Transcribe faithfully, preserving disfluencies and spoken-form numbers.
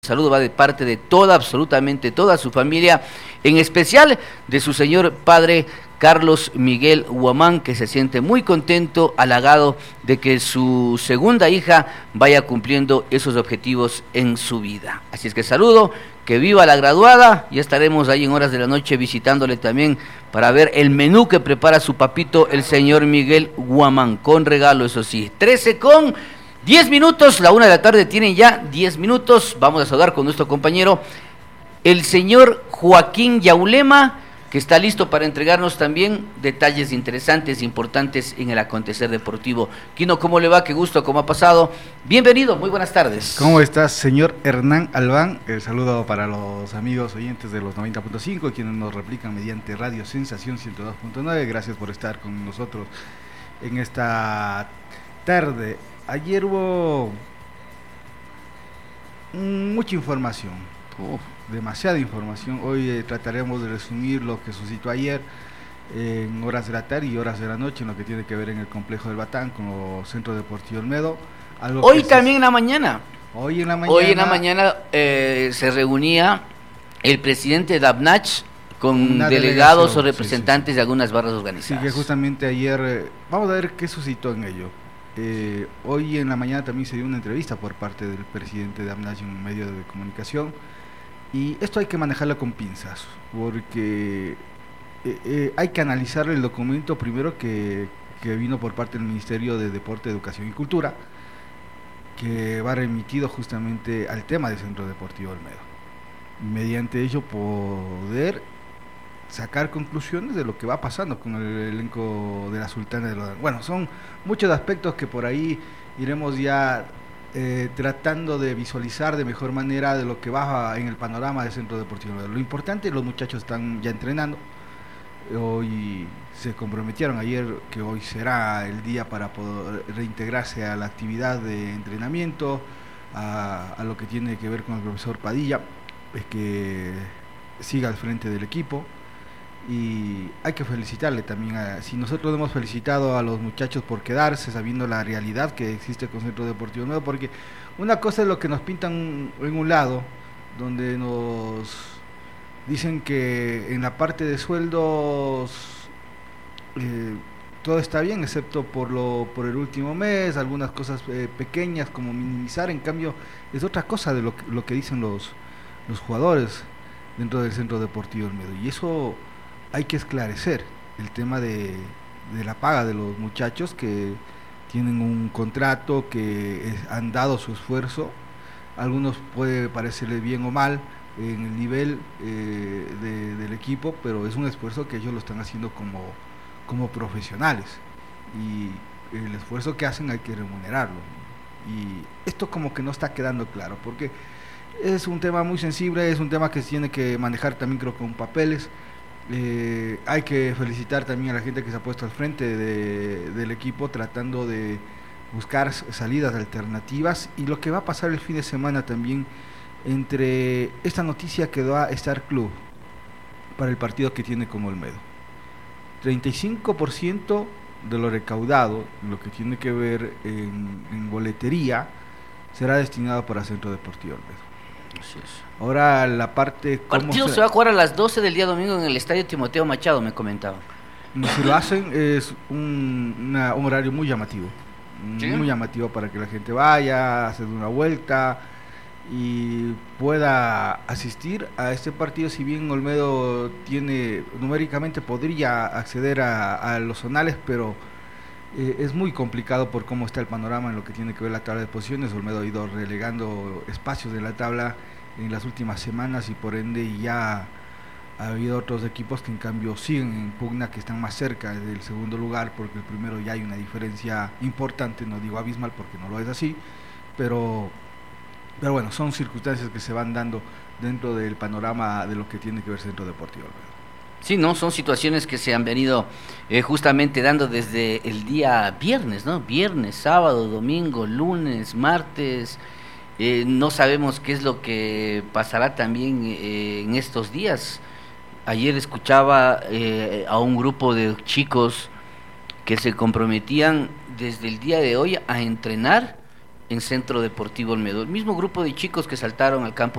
Saludo va de parte de toda, absolutamente toda su familia, en especial de su señor padre Carlos Miguel Huamán, que se siente muy contento, halagado de que su segunda hija vaya cumpliendo esos objetivos en su vida. Así es que saludo, que viva la graduada, ya estaremos ahí en horas de la noche visitándole también para ver el menú que prepara su papito, el señor Miguel Huamán, con regalo, eso sí. trece con diez minutos, la una de la tarde tienen ya diez minutos. Vamos a saludar con nuestro compañero, el señor Joaquín Yaulema, que está listo para entregarnos también detalles interesantes, importantes en el acontecer deportivo. Quino, ¿cómo le va? Qué gusto, ¿cómo ha pasado? Bienvenido, muy buenas tardes. ¿Cómo estás, señor Hernán Albán? El saludo para los amigos oyentes de los noventa punto cinco, quienes nos replican mediante Radio Sensación ciento dos punto nueve. Gracias por estar con nosotros en esta tarde. Ayer hubo mucha información, Uf, demasiada información. Hoy eh, trataremos de resumir lo que suscitó ayer eh, en horas de la tarde y horas de la noche en lo que tiene que ver en el complejo del Batán con el Centro Deportivo Olmedo. Algo hoy también se... en la mañana. Hoy en la mañana. Hoy en la mañana eh, se reunía el presidente de ABNACH con delegados o representantes sí, sí, sí. de algunas barras organizadas. Sí, que justamente ayer, eh, vamos a ver qué suscitó en ello. Eh, hoy en la mañana también se dio una entrevista por parte del presidente de ABNACH en un medio de comunicación, y esto hay que manejarlo con pinzas, porque eh, eh, hay que analizar el documento primero que, que vino por parte del Ministerio de Deporte, Educación y Cultura, que va remitido justamente al tema del Centro Deportivo Olmedo. Mediante ello poder sacar conclusiones de lo que va pasando con el elenco de la Sultana de Lodán. Bueno, son muchos aspectos que por ahí iremos ya eh, tratando de visualizar de mejor manera de lo que va en el panorama del Centro Deportivo. Lo importante, los muchachos están ya entrenando, hoy se comprometieron ayer que hoy será el día para poder reintegrarse a la actividad de entrenamiento, a, a lo que tiene que ver con el profesor Padilla, es que siga al frente del equipo. Y hay que felicitarle también, a, si nosotros hemos felicitado a los muchachos por quedarse sabiendo la realidad que existe con Centro Deportivo Nuevo, porque una cosa es lo que nos pintan en un lado, donde nos dicen que en la parte de sueldos eh, todo está bien, excepto por lo por el último mes, algunas cosas eh, pequeñas como minimizar. En cambio es otra cosa de lo que, lo que dicen los, los jugadores dentro del Centro Deportivo Olmedo, y eso hay que esclarecer el tema de, de la paga de los muchachos que tienen un contrato, que es, han dado su esfuerzo. Algunos puede parecerles bien o mal en el nivel eh, de, del equipo, pero es un esfuerzo que ellos lo están haciendo como, como profesionales, y el esfuerzo que hacen hay que remunerarlo. Y esto como que no está quedando claro, porque es un tema muy sensible, es un tema que se tiene que manejar también, creo, con papeles. Eh, hay que felicitar también a la gente que se ha puesto al frente de, del equipo tratando de buscar salidas alternativas, y lo que va a pasar el fin de semana también entre esta noticia que da Star Club para el partido que tiene con Olmedo. treinta y cinco por ciento de lo recaudado, lo que tiene que ver en, en boletería, será destinado para Centro Deportivo Olmedo. Así es. Ahora la parte... El partido se... se va a jugar a las doce del día domingo en el Estadio Timoteo Machado, me comentaban. Si lo hacen es un, una, un horario muy llamativo, ¿sí? Muy llamativo para que la gente vaya, hacer una vuelta y pueda asistir a este partido. Si bien Olmedo tiene, numéricamente podría acceder a, a los zonales, pero eh, es muy complicado por cómo está el panorama en lo que tiene que ver la tabla de posiciones. Olmedo ha ido relegando espacios de la tabla en las últimas semanas, y por ende ya ha habido otros equipos que en cambio siguen en pugna, que están más cerca del segundo lugar, porque el primero ya hay una diferencia importante, no digo abismal porque no lo es así, pero, pero bueno, son circunstancias que se van dando dentro del panorama de lo que tiene que ver Centro Deportivo. Sí, no, son situaciones que se han venido eh, justamente dando desde el día viernes, ¿no? Viernes, sábado, domingo, lunes, martes. Eh, no sabemos qué es lo que pasará también eh, en estos días. Ayer escuchaba eh, a un grupo de chicos que se comprometían desde el día de hoy a entrenar en Centro Deportivo Olmedo. El mismo grupo de chicos que saltaron al campo